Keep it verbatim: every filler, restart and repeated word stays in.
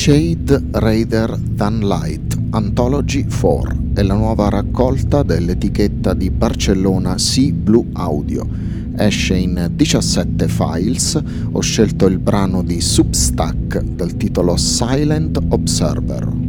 Shade Rather Than Light Anthology quattro è la nuova raccolta dell'etichetta di Barcellona Sea Blue Audio. Esce in diciassette files. Ho scelto il brano di Substack dal titolo Silent Observer.